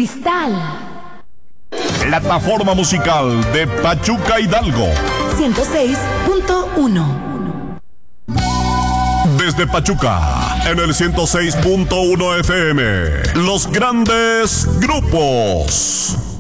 Cristal. Plataforma musical de Pachuca Hidalgo. 106.1. Desde Pachuca, en el 106.1 FM. Los grandes grupos.